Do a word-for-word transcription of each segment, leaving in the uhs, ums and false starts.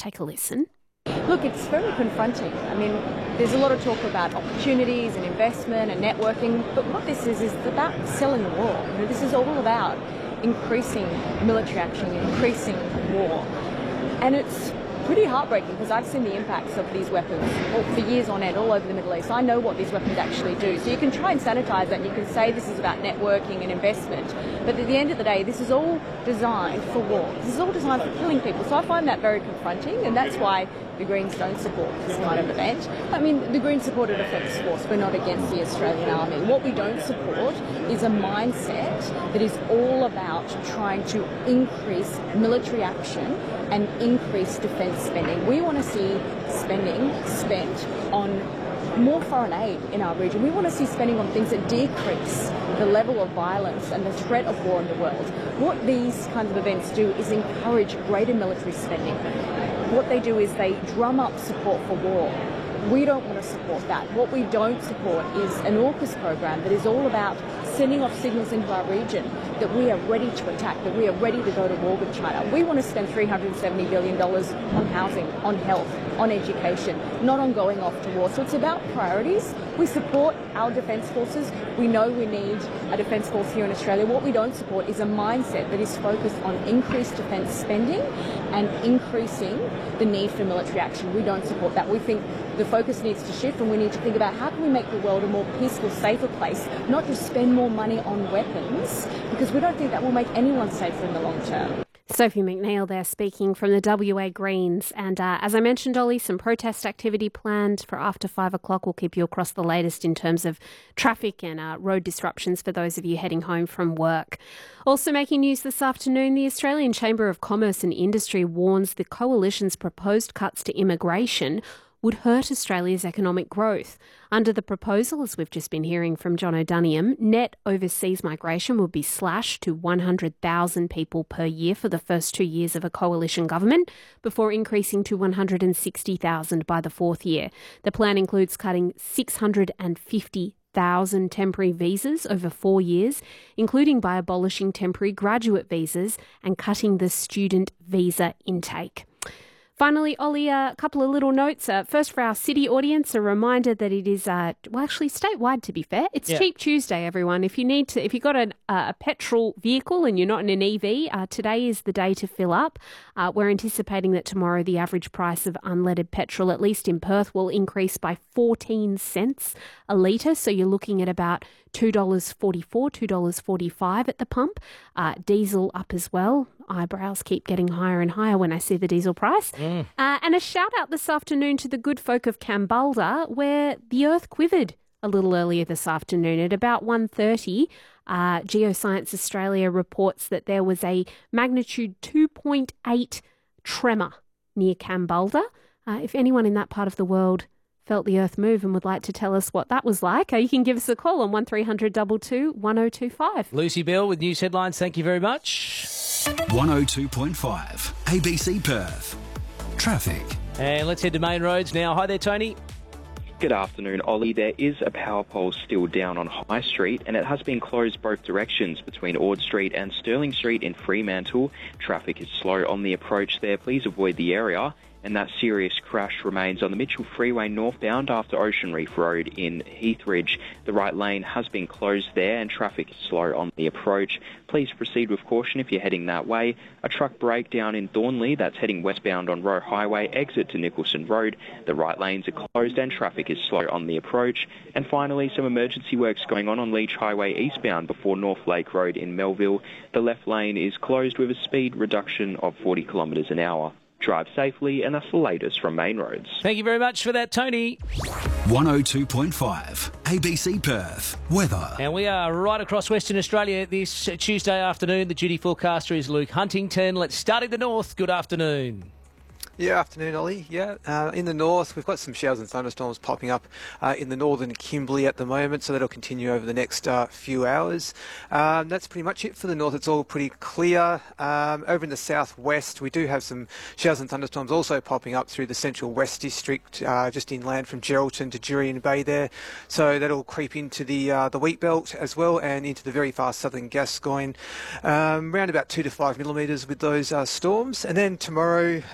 take a listen. Look, it's very confronting. I mean, there's a lot of talk about opportunities and investment and networking, but what this is is about selling the war. You know, this is all about increasing military action, increasing war. And it's pretty heartbreaking because I've seen the impacts of these weapons for years on end all over the Middle East. I know what these weapons actually do. So you can try and sanitize it and you can say this is about networking and investment. But at the end of the day, this is all designed for war. This is all designed for killing people. So I find that very confronting, and that's why the Greens don't support this kind of event. I mean, the Greens support a defence force. We're not against the Australian Army. What we don't support is a mindset that is all about trying to increase military action and increase defence spending. We want to see spending spent on more foreign aid in our region. We want to see spending on things that decrease the level of violence and the threat of war in the world. What these kinds of events do is encourage greater military spending. What they do is they drum up support for war. We don't want to support that. What we don't support is an AUKUS program that is all about sending off signals into our region that we are ready to attack, that we are ready to go to war with China. We want to spend three hundred seventy billion dollars on housing, on health, on education, not on going off to war. So it's about priorities. We support our defence forces. We know we need a defence force here in Australia. What we don't support is a mindset that is focused on increased defence spending and increasing the need for military action. We don't support that. We think the focus needs to shift, and we need to think about how can we make the world a more peaceful, safer place, not just spend more money on weapons, because we don't think that will make anyone safer in the long term. Sophie McNeil there speaking from the W A Greens. And uh, as I mentioned, Ollie, some protest activity planned for after five o'clock. We'll keep you across the latest in terms of traffic and uh, road disruptions for those of you heading home from work. Also making news this afternoon, the Australian Chamber of Commerce and Industry warns the coalition's proposed cuts to immigration would hurt Australia's economic growth. Under the proposal, as we've just been hearing from John O'Duniam, net overseas migration would be slashed to one hundred thousand people per year for the first two years of a coalition government, before increasing to one hundred sixty thousand by the fourth year. The plan includes cutting six hundred fifty thousand temporary visas over four years, including by abolishing temporary graduate visas and cutting the student visa intake. Finally, Ollie, a couple of little notes. Uh, first, for our city audience, a reminder that it is, uh, well, actually statewide, to be fair. It's yeah. Cheap Tuesday, everyone. If you need to, if you've got an, uh, a petrol vehicle and you're not in an E V, uh, today is the day to fill up. Uh, we're anticipating that tomorrow the average price of unleaded petrol, at least in Perth, will increase by fourteen cents a litre. So you're looking at about two dollars forty-four, two dollars forty-five at the pump. Uh, diesel up as well. Eyebrows keep getting higher and higher when I see the diesel price. Mm. Uh, and a shout out this afternoon to the good folk of Kambalda, where the earth quivered a little earlier this afternoon at about one thirty. Uh, Geoscience Australia reports that there was a magnitude two point eight tremor near Kambalda. Uh, if anyone in that part of the world felt the earth move and would like to tell us what that was like, uh, you can give us a call on one three hundred two two one oh two five. Lucy Bell with news headlines. Thank you very much. one oh two point five A B C Perth. Traffic. And let's head to main roads now. Hi there, Tony. Good afternoon, Ollie. There is a power pole still down on High Street, and it has been closed both directions between Ord Street and Sterling Street in Fremantle. Traffic is slow on the approach there. Please avoid the area. And that serious crash remains on the Mitchell Freeway northbound after Ocean Reef Road in Heathridge. The right lane has been closed there and traffic is slow on the approach. Please proceed with caution if you're heading that way. A truck breakdown in Thornley that's heading westbound on Roe Highway, exit to Nicholson Road. The right lanes are closed and traffic is slow on the approach. And finally, some emergency works going on on Leach Highway eastbound before North Lake Road in Melville. The left lane is closed with a speed reduction of forty kilometres an hour. Drive safely, and that's the latest from Main Roads. Thank you very much for that, Tony. one oh two point five A B C Perth. Weather. And we are right across Western Australia this Tuesday afternoon. The duty forecaster is Luke Huntington. Let's start in the north. Good afternoon. Yeah, afternoon, Ollie. Yeah, uh, in the north, we've got some showers and thunderstorms popping up uh, in the northern Kimberley at the moment, so that'll continue over the next uh, few hours. Um, that's pretty much it for the north. It's all pretty clear. Um, over in the southwest, we do have some showers and thunderstorms also popping up through the central west district, uh, just inland from Geraldton to Jurien Bay there. So that'll creep into the uh, the wheat belt as well and into the very far southern Gascoyne. Um, around about two to five millimetres with those uh, storms. And then tomorrow, uh, first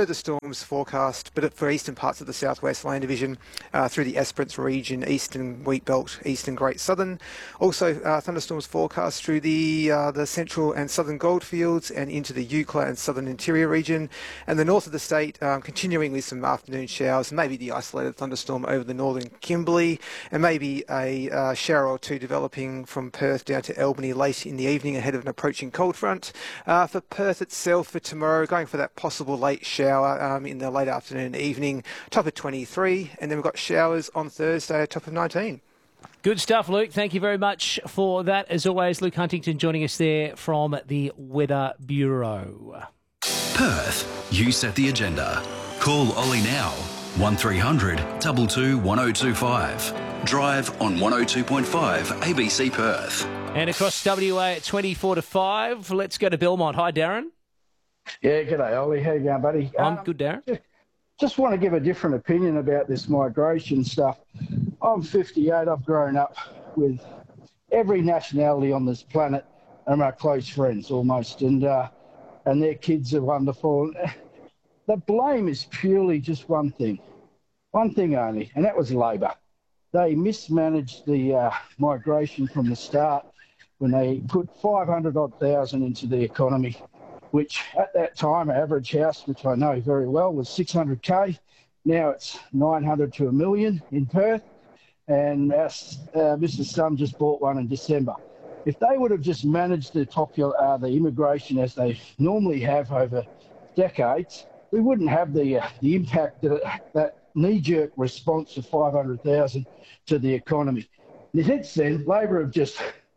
further storms forecast, but for eastern parts of the southwest land division, uh, through the Esperance region, eastern wheat belt, eastern Great Southern. Also, uh, thunderstorms forecast through the uh, the central and southern goldfields and into the Eucla and southern interior region. And the north of the state, um, continuing with some afternoon showers, maybe the isolated thunderstorm over the northern Kimberley, and maybe a uh, shower or two developing from Perth down to Albany late in the evening ahead of an approaching cold front. Uh, for Perth itself for tomorrow, going for that possible late shower um, in the late afternoon and evening, top of twenty-three, and then we've got showers on Thursday, top of nineteen. Good stuff, Luke. Thank you very much for that. As always, Luke Huntington joining us there from the Weather Bureau. Perth, you set the agenda. Call Ollie now, one three hundred two two one oh two five. Drive on one oh two point five A B C Perth. And across W A at twenty-four to five, let's go to Belmont. Hi, Darren. Yeah, g'day, Ollie. How you going, buddy? I'm um, good, Darren. Just, just want to give a different opinion about this migration stuff. I'm fifty-eight. I've grown up with every nationality on this planet, and my close friends almost, and uh, and their kids are wonderful. The blame is purely just one thing, one thing only, and that was Labor. They mismanaged the uh, migration from the start when they put five hundred odd thousand into the economy, which at that time, our average house, which I know very well, was six hundred K. Now it's nine hundred to a million in Perth. And our, uh, Mister Sun just bought one in December. If they would have just managed the popular, uh, the immigration as they normally have over decades, we wouldn't have the uh, the impact that, that knee-jerk response of five hundred thousand to the economy. Since then, Labor have just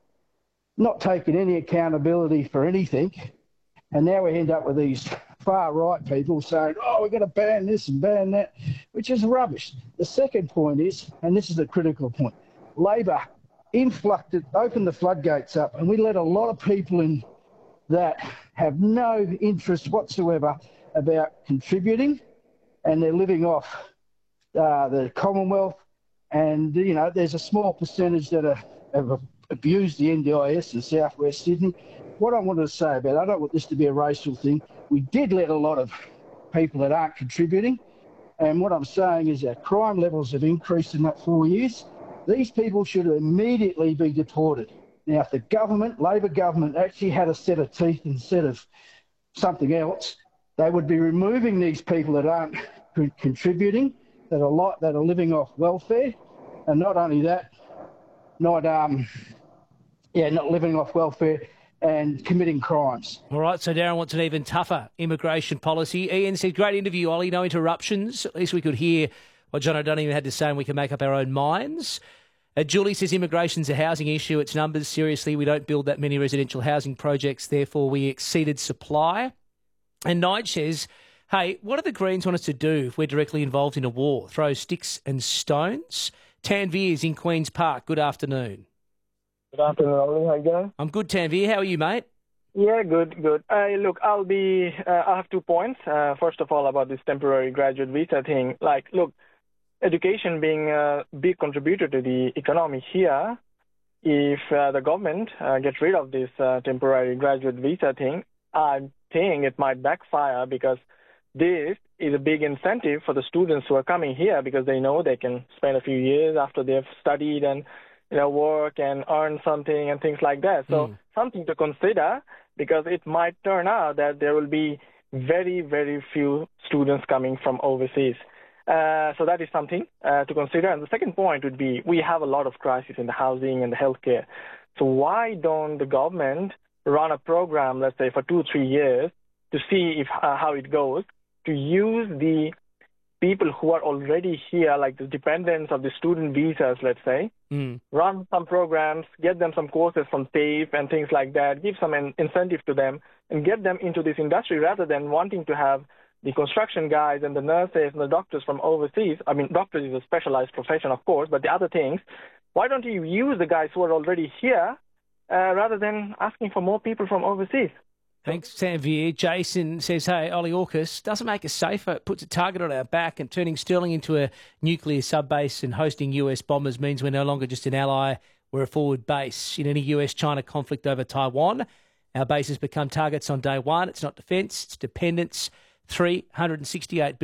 not taken any accountability for anything, and now we end up with these far-right people saying, oh, we're going to ban this and ban that, which is rubbish. The second point is, and this is the critical point, Labor influxed, opened the floodgates up, and we let a lot of people in that have no interest whatsoever about contributing, and they're living off uh, the Commonwealth. And, you know, there's a small percentage that are, have abused the N D I S in South West Sydney. What I wanted to say about it, I don't want this to be a racial thing. We did let a lot of people that aren't contributing. And what I'm saying is our crime levels have increased in that four years. These people should immediately be deported. Now, if the government, Labor government, actually had a set of teeth instead of something else, they would be removing these people that aren't contributing, that are lot, that are living off welfare, and not only that, not um, yeah, not living off welfare and committing crimes. All right, so Darren wants an even tougher immigration policy. Ian said, great interview, Ollie, no interruptions. At least we could hear what John O'Donoghue had to say and we can make up our own minds. Uh, Julie says immigration's a housing issue. It's numbers. Seriously, we don't build that many residential housing projects, therefore we exceeded supply. And Nige says, hey, what do the Greens want us to do if we're directly involved in a war? Throw sticks and stones? Tanvir's in Queen's Park. Good afternoon. Good afternoon, Ollie. How you going? I'm good, Tanvir. How are you, mate? Yeah, good, good. Uh, look, I'll be. Uh, I have two points. Uh, first of all, about this temporary graduate visa thing. Like, look, education being a big contributor to the economy here. If uh, the government uh, gets rid of this uh, temporary graduate visa thing, I think it might backfire, because this is a big incentive for the students who are coming here, because they know they can spend a few years after they've studied and, you know, work and earn something and things like that. So mm. something to consider, because it might turn out that there will be very, very few students coming from overseas. Uh, so that is something uh, to consider. And the second point would be, we have a lot of crises in the housing and the healthcare. So why don't the government run a program, let's say, for two, three years to see if uh, how it goes, to use the people who are already here, like the dependents of the student visas, let's say, mm. run some programs, get them some courses from TAFE and things like that, give some in- incentive to them, and get them into this industry, rather than wanting to have the construction guys and the nurses and the doctors from overseas. I mean, doctors is a specialized profession, of course, but the other things, why don't you use the guys who are already here uh, rather than asking for more people from overseas? Thanks, Tanvir. Jason says, hey, Ollie AUKUS doesn't make us safer. It puts a target on our back, and turning Stirling into a nuclear sub-base and hosting U S bombers means we're no longer just an ally, we're a forward base. In any U S-China conflict over Taiwan, our bases become targets on day one. It's not defence, it's dependence. three hundred sixty-eight